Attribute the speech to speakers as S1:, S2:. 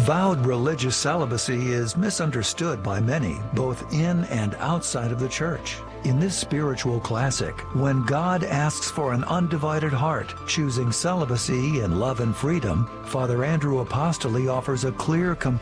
S1: Vowed religious celibacy is misunderstood by many, both in and outside of the church. In this spiritual classic, when God asks for an undivided heart, choosing celibacy in love and freedom, Father Andrew Apostoli offers a clear,